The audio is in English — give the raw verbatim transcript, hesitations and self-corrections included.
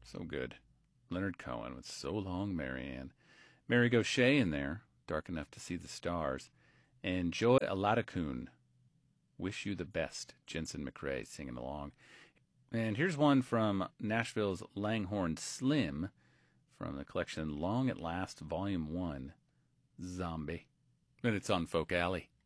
So good. Leonard Cohen with So Long, Marianne. Mary Gauthier in there, Dark Enough to See the Stars. And Joy Aladakun, Wish You the Best. Jensen McRae singing along. And here's one from Nashville's Langhorne Slim from the collection Long at Last, Volume one, Zombie. And it's on Folk Alley.